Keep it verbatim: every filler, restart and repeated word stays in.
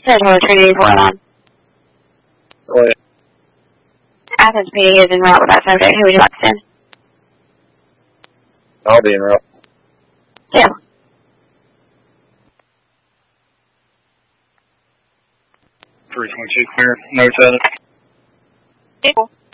Central three eighty-four on. Go ahead. Athens P D is en route with that subject. Who would you like to send? I'll be in route. Yeah. three twenty-two clear. No seven. Equal.